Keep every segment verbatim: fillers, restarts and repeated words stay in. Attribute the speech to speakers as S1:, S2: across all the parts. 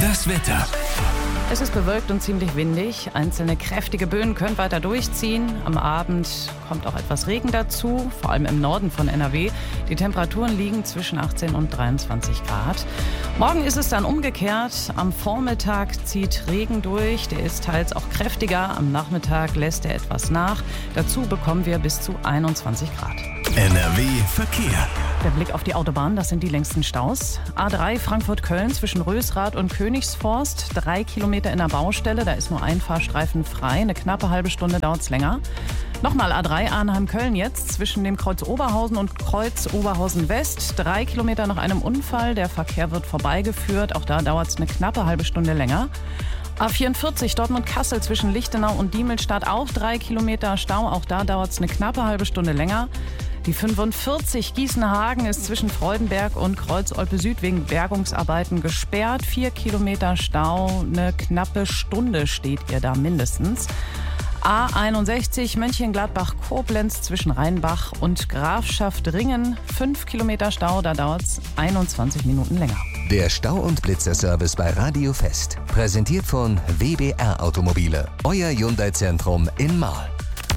S1: Das Wetter.
S2: Es ist bewölkt und ziemlich windig. Einzelne kräftige Böen können weiter durchziehen. Am Abend kommt auch etwas Regen dazu, vor allem im Norden von N R W. Die Temperaturen liegen zwischen achtzehn und dreiundzwanzig Grad. Morgen ist es dann umgekehrt. Am Vormittag zieht Regen durch. Der ist teils auch kräftiger. Am Nachmittag lässt er etwas nach. Dazu bekommen wir bis zu einundzwanzig Grad.
S1: N R W Verkehr.
S2: Der Blick auf die Autobahn, das sind die längsten Staus. A drei Frankfurt-Köln zwischen Rösrath und Königsforst. Drei Kilometer in der Baustelle, da ist nur ein Fahrstreifen frei. Eine knappe halbe Stunde dauert es länger. Nochmal A drei Arnheim-Köln jetzt zwischen dem Kreuz Oberhausen und Kreuz Oberhausen-West. Drei Kilometer nach einem Unfall. Der Verkehr wird vorbeigeführt. Auch da dauert es eine knappe halbe Stunde länger. A vierundvierzig Dortmund-Kassel zwischen Lichtenau und Diemelstadt auch drei Kilometer Stau. Auch da dauert es eine knappe halbe Stunde länger. Die fünfundvierzig Gießen-Hagen ist zwischen Freudenberg und Kreuz-Olpe-Süd wegen Bergungsarbeiten gesperrt. Vier Kilometer Stau, eine knappe Stunde steht ihr da mindestens. A einundsechzig Mönchengladbach-Koblenz zwischen Rheinbach und Grafschaft-Ringen. Fünf Kilometer Stau, da dauert es einundzwanzig Minuten länger.
S3: Der Stau- und Blitzerservice bei Radio Fest. Präsentiert von W B R Automobile. Euer Hyundai-Zentrum in Marl.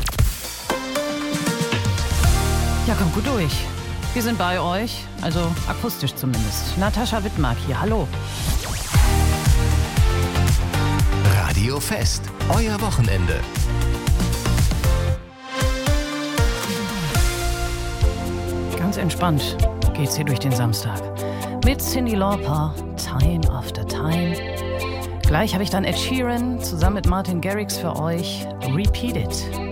S2: Ja, kommt gut durch. Wir sind bei euch, also akustisch zumindest. Natascha Wittmark hier, hallo.
S3: Radio Fest. Euer Wochenende.
S2: Ganz entspannt geht's hier durch den Samstag. Mit Cyndi Lauper, Time After Time. Gleich habe ich dann Ed Sheeran zusammen mit Martin Garrix für euch. Repeat It.